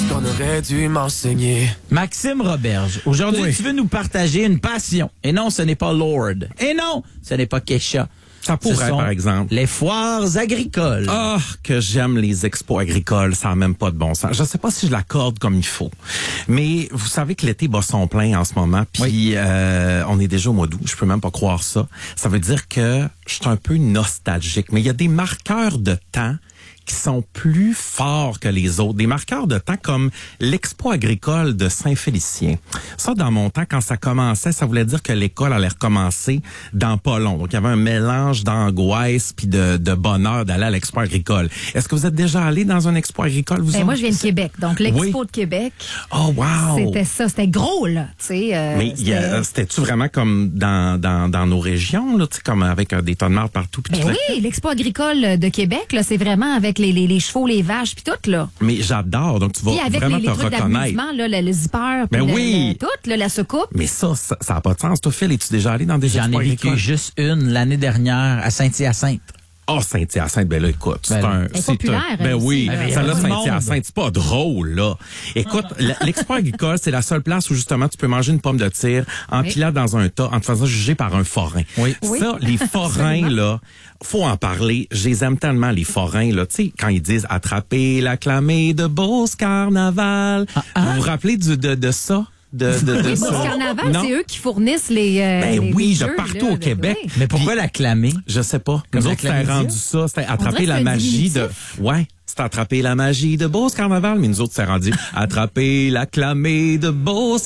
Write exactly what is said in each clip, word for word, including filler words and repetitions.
qu'on aurait dû m'enseigner. Maxime Roberge, aujourd'hui, Oui. tu veux nous partager une passion. Et non, ce n'est pas Lord. Et non, ce n'est pas Kesha. Ça pourrait, Ce sont par exemple. les foires agricoles. Ah, que j'aime les expos agricoles, ça n'a même pas de bon sens. Je sais pas si je l'accorde comme il faut, mais vous savez que l'été bat son plein en ce moment, puis Oui. euh, on est déjà au mois d'août, je peux même pas croire ça. Ça veut dire que je suis un peu nostalgique, mais il y a des marqueurs de temps qui sont plus forts que les autres. Des marqueurs de temps comme l'Expo agricole de Saint-Félicien. Ça, dans mon temps, quand ça commençait, ça voulait dire que l'école allait recommencer dans pas long. Donc, il y avait un mélange d'angoisse puis de, de bonheur d'aller à l'Expo agricole. Est-ce que vous êtes déjà allé dans une Expo agricole, vous Ben, autres? moi, je viens de Québec. Donc, l'Expo Oui. de Québec, Oh, wow! c'était ça. C'était gros, là. Tu sais, euh, Mais il y a- c'était- c'était-tu vraiment comme dans, dans, dans nos régions, là, tu sais, comme avec euh, des tonnes de marde partout? Puis Ben tout le- oui, l'Expo agricole de Québec, là, c'est vraiment avec les, les, les chevaux, les vaches, puis tout, là. Mais j'adore, donc tu vas Puis avec vraiment les, les te trucs reconnaître. d'amusement, là, le, le zipper, puis Ben le- oui. le- tout, là, la soucoupe. Mais ça, ça n'a pas de sens. Toi, Phil, es-tu déjà allé dans des J'en expos ai vécu agricoles? juste une l'année dernière à Saint-Hyacinthe. Oh, Saint-Hyacinthe, ben là, écoute, c'est Ben, un... elle est c'est populaire, un- Ben elle oui, aussi, là. ça Il y là, a beaucoup de Saint-Hyacinthe, c'est pas drôle, là. Écoute, l- l'Expo agricole, c'est la seule place où, justement, tu peux manger une pomme de tir en Oui. pilant dans un tas, en te faisant juger par un forain. Oui. Oui. Ça, les forains, là, faut en parler. Je les aime tellement, les forains, là. Tu sais, quand ils disent « Attraper l'acclamé de Beauce Carnaval Vous vous rappelez du, de, de ça? De, de, de Oui, ça? parce Carnaval, Non? c'est eux qui fournissent les. euh, Ben les- oui, les de jeux, partout là, au de- Québec. oui. Mais pourquoi l'acclamer? Je sais pas. Comme Nous la autres, c'était chlamydia? rendu ça. C'était dirait attraper que la c'est un magie de... diminutif. Ouais. C'était attraper la magie de Beauce Carnaval. Mais nous autres, c'est rendu attraper l'acclamé de Beauce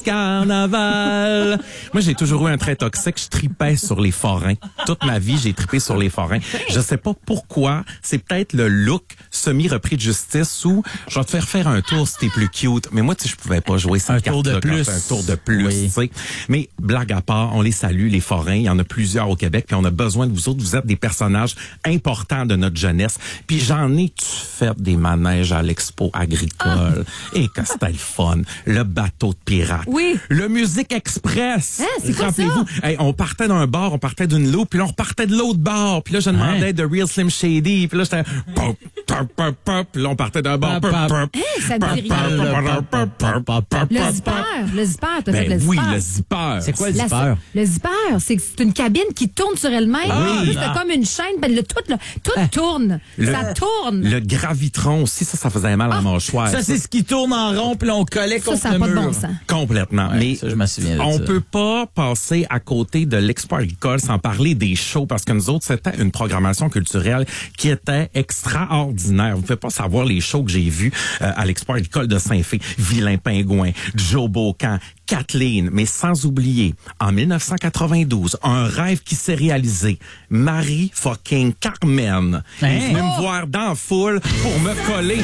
Carnaval. Moi, j'ai toujours eu un trait toxique. Je tripais sur les forains. Toute ma vie, j'ai tripé sur les forains. Je sais pas pourquoi. C'est peut-être le look semi-repris de justice où je vais te faire faire un tour si t'es plus cute. Mais moi, tu sais, je pouvais pas jouer cette Un tour de carte-là quand plus. c'est un tour de plus. Oui. Tu sais. Mais blague à part, on les salue, les forains. Il y en a plusieurs au Québec, puis on a besoin de vous autres. Vous êtes des personnages importants de notre jeunesse. Puis j'en ai-tu fait des manèges à l'Expo agricole? Et que c'était le fun. Le bateau de pirates. Oui. Le Musique Express. Hein, c'est quoi Rappelez-vous, hey, on partait d'un bar, on partait d'une loupe, puis là, on repartait de l'autre bar. Puis là, je demandais Hein? de Real Slim Shady. Puis là, j'étais... pop, pop, pop, pop. Puis là, on partait d'un bar. Pop, pop, pop. pop. Hein, ça me dit Pop, rien. pop, pop, pop, pop, pop, Le pop, zipper, pop. le zipper, t'as fait Ben le oui, zipper. le zipper. C'est quoi le La- zipper? Le zipper, c'est c'est une cabine qui tourne sur elle-même. oui. Puis c'est comme une chaîne. Ben, le, tout là, tout tourne. Le- ça tourne. Le gravitron aussi, ça, ça faisait mal à la mâchoire. Ça, c'est ce qui tourne en rond, puis là, on collait Ça, contre ça n'a le pas de mur. bon sens. Complètement. Ouais, Mais ça, je me souviens de on ça. peut pas passer à côté de l'Expo agricole sans parler des shows parce que nous autres, c'était une programmation culturelle qui était extraordinaire. Vous ne pouvez pas savoir les shows que j'ai vus euh, à l'Expo agricole de Saint-Fé. Vilain Pingouin, Joe Bocan, Kathleen, mais sans oublier, en mille neuf cent quatre-vingt-douze, un rêve qui s'est réalisé. Marie fucking Carmen est Hein? venue me voir dans la foule pour me coller.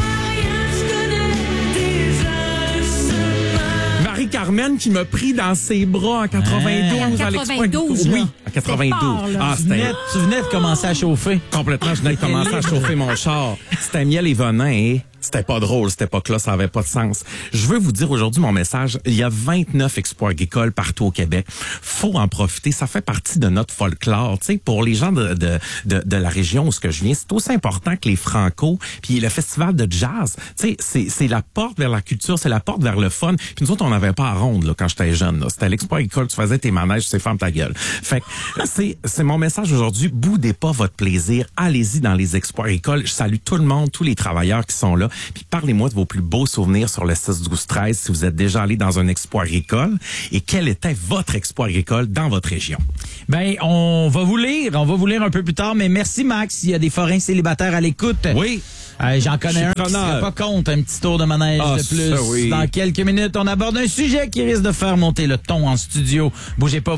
Marie-Carmen qui m'a pris dans ses bras en quatre-vingt-douze. En à l'Expo quatre-vingt-douze, agricole. là. Oui, en quatre-vingt-douze. C'était fort, là. Ah, Tu venais, c'était tu venais de commencer à chauffer. complètement, je venais de commencer à chauffer mon char. C'était miel et venin et c'était pas drôle, cette époque-là, ça avait pas de sens. Je veux vous dire aujourd'hui mon message, il y a vingt-neuf expos agricoles partout au Québec. Faut en profiter, ça fait partie de notre folklore. Tu sais, pour les gens de, de, de, de la région où ce que je viens, c'est aussi important que les Franco, puis le festival de jazz. Tu sais, c'est, c'est la porte vers la culture, c'est la porte vers le fun. Puis nous autres, on n'avait pas à ronde là, quand j'étais jeune. Là. C'était à l'expo agricole, tu faisais tes manèges, tu sais, ferme ta gueule. Fait que c'est, c'est mon message aujourd'hui. Boudez pas votre plaisir. Allez-y dans les expos agricoles. Je salue tout le monde, tous les travailleurs qui sont là. Puis parlez-moi de vos plus beaux souvenirs sur le six douze treize si vous êtes déjà allé dans un expo agricole et quel était votre expo agricole dans votre région. Ben, on va vous lire, on va vous lire un peu plus tard, mais merci Max, il y a des forains célibataires à l'écoute. Oui. Euh, J'en connais Je suis un qui preneur. serait pas contre un petit tour de manège Ah, de plus. ça, oui. Dans quelques minutes, on aborde un sujet qui risque de faire monter le ton en studio. Bougez pas.